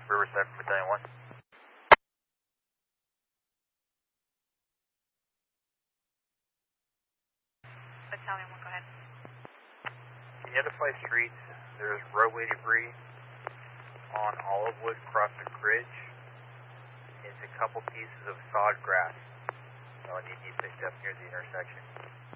Riverside from Battalion 1. Battalion 1, go ahead. Can you identify streets? There's roadway debris on Olivewood crossing Ridge. It's a couple pieces of sod grass. So I need to be picked up near the intersection.